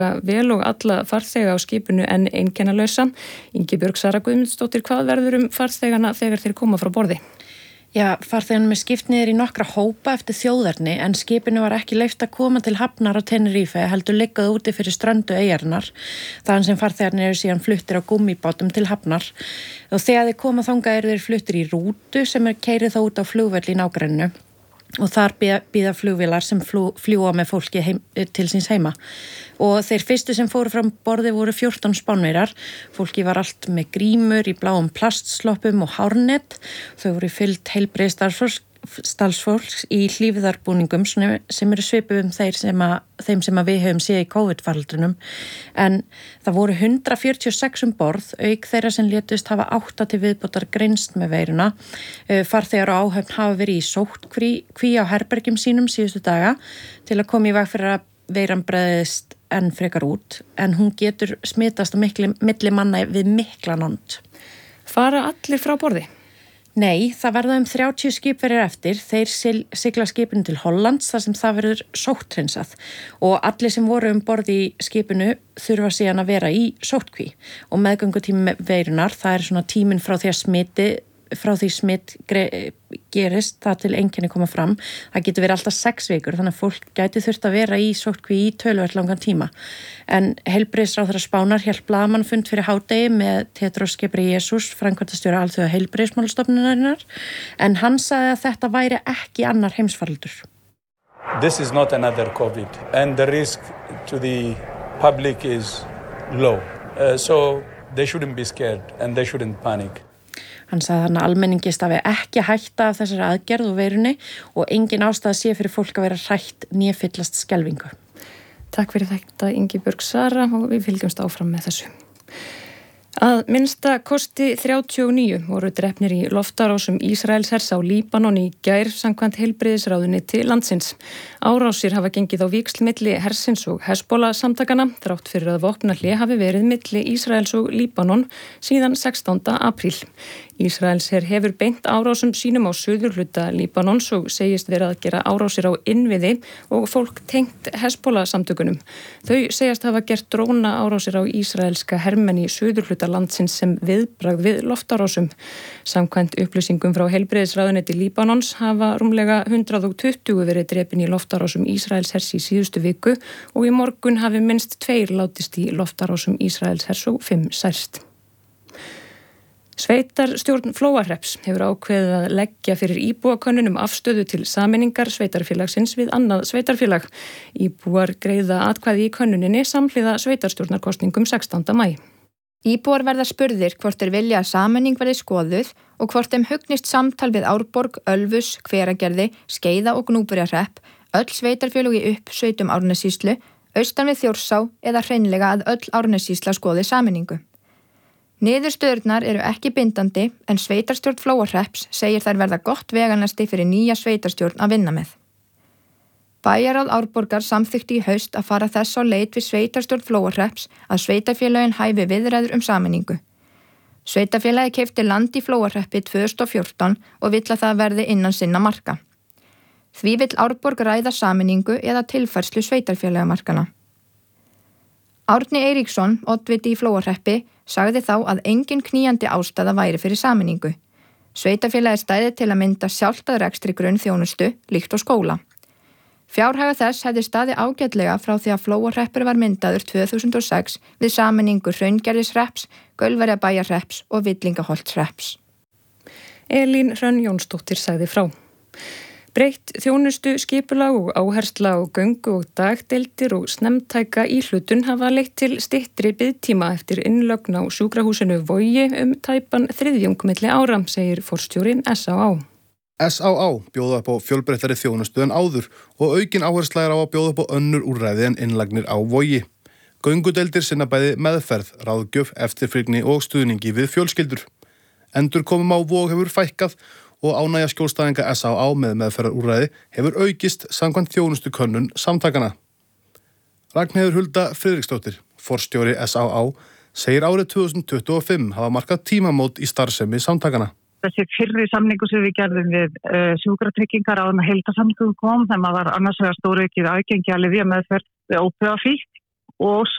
vel og alla farþega á skipinu en einkennalausa. Ingibjörg Sara Guðmundsdóttir, hvað verður farþegana þegar þeir koma frá borði? Já, farþegarnir skipt niður í nokkra hópa eftir þjóðerni en skipinu var ekki leyft að koma til hafnar á Tenerife heldur liggað úti fyrir ströndu eyjarnar þaðan sem farþegarnir eru síðan fluttir á gúmmíbátum til hafnar og þegar þeir koma þangað eru þeir fluttir í rútu sem keyrið þá út á flugvöll í nágrenninu og þar bíða flugvélar sem fljúga með fólki til síns heima og þeir fyrstu sem fóru fram borði voru 14 Spánverjar. Fólki var allt með grímur í bláum plastsloppum og hárnet. Þau voru fyllt heilbrigðisstarfsfólks í hlífðarbúningum sem eru svipuð þeim sem við höfum séð í COVID-faraldrinum en það voru 146 borð auk þeirra sem létust hafa 8 til viðbótar greinst með veiruna. Farþegar og áhöfn hafa verið í sóttkví á herbergjum sínum síðustu daga til að koma í veg fyrir að veiran breiðist enn frekar út en hún getur smitast á milli manna við mikla nánd. Fara allir frá borði? Nei, það verða 30 skipverjar eftir. Þeir sigla skipinu til Hollands þar sem það verður sótthreinsað og allir sem voru borð í skipinu þurfa síðan að vera í sóttkví og meðgöngutími veirunar, það er svona tíminn frá því smitt gerist það til einkenni koma fram. Það getur verið alltaf 6 vikur þannig að fólk gæti þurft að vera í sóttkví í töluvert langan tíma. En heilbrigðisráðherra Spánar hélt blaðamannafund fyrir hádegi með Tedros Ghebreyesus, framkvæmdastjóra alþjóða heilbrigðismálastofnunarinnar, en hann sagði að þetta væri ekki annar heimsfaraldur. This is not another COVID and the risk to the public is low. So they shouldn't be scared and they shouldn't panic. Hann sagði þannig að almenningi stafi ekki hætta af þessari aðgerð og veirunni og engin ástæða sé fyrir fólk að vera hrætt né fyllast skelfingu. Takk fyrir þetta Ingibjörg Sara og við fylgjumst áfram með þessu. Að minnsta kosti 39 voru drepnir í loftárásum Ísraelshers á Líbanon í gær samkvæmt heilbrigðisráðuneyti landsins. Árásir hafa gengið á víxl milli hersins og Hezbollah samtakana þrátt fyrir að vopnahlé hafi verið milli Ísraels og Líbanon síðan 16. apríl. Ísraelsher hefur beint árásum sínum á suðurhluta Líbanons og segist verið að gera árásir á innviði og fólk tengt Hezbollah samtökunum. Þau segjast hafa gert dróna árásir á ísraelska hermenn í suðurhluta landsins sem viðbragð við loftárásum. Samkvæmt upplýsingum frá heilbrigðisráðuneyti Líbanons hafa rúmlega 120 verið drepin í loftárásum Ísraelshers í síðustu viku og í morgun hafi minnst 2 látist í loftárásum Ísraelshers og 5 særst. Sveitarstjórn Flóahrepps hefur ákveðið að leggja fyrir íbúakönnun afstöðu til sameiningar sveitarfélagsins við annað sveitarfélag. Íbúar greiða atkvæði í könnuninni samhliða sveitarstjórnarkosningum 16. maí. Íbúar verða spurðir hvort þeir vilja að sameining verði skoðuð og hvort þeim hugnist samtal við Árborg, Ölfus, Hveragerði, Skeiða og Gnúpverjahrepp, öll sveitarfélög í uppsveitum Árnessýslu, austan við Þjórsá eða hreinlega að öll Árnessýsla skoði sameiningu. Niðurstöðurnar eru ekki bindandi en sveitarstjórn Flóahrepps segir þær verða gott veganesti fyrir nýja sveitarstjórn að vinna með. Bæjarráð Árborgar samþykkti í haust að fara þess á leit við sveitarstjórn Flóahrepps að sveitarfélögin hæfi viðræður sameiningu. Sveitarfélagi keypti land í Flóahreppi 2014 og vill að það verði innan sinna marka. Því vill Árborg ræða sameiningu eða tilfærslu sveitarfélagamarkana. Árni Eiríksson, oddviti í Flóahreppi, sagði þá að engin knýjandi ástæða væri fyrir sameiningu. Sveitarfélagi stæði til að mynda sjálft að rekstri grunnþjónustu, líkt og skóla. Fjárhaga þess hefði staði ágætlega frá því að Flóahreppur var myndaður 2006 við sameiningu Hraungerðishrepps, Gaulverjabæjarhrepps og Villingaholtshrepps. Elín Hrönn Jónsdóttir sagði frá. Breytt þjónustu, skipulag og áhersla á göngu og dagdeildir og snemmtæka íhlutun hafa leitt til styttri biðtíma eftir innlögn á sjúkrahúsinu Vogi tæpan þriðjung milli ára, segir forstjórinn S.A.A. S.A.A. bjóða upp á fjölbreyttari þjónustu en áður og aukin áhersla er á að bjóða upp á önnur úrræði en innlagnir á Vogi. Göngudeildir sinna bæði meðferð, ráðgjöf, eftirfylgni og stuðningi við fjölskyldur. Endurkomum á Vog hefur fækkað og ánægja skjólstæðinga S.A.A. með meðferðarúrræði hefur aukist samkvæmt þjónustukönnun samtakana. Ragnheiður Hulda Friðriksdóttir, forstjóri S.A.A. segir árið 2025 hafa markað tímamót í starfsemi samtakana. Þessi fyrri samningu sem við gerðum við sjúkratryggingar áður en heildarsamningu kom, þegar maður var annars vegar stóraukið aðgengi að lyfjameðferð við ópíóíða-fíkn og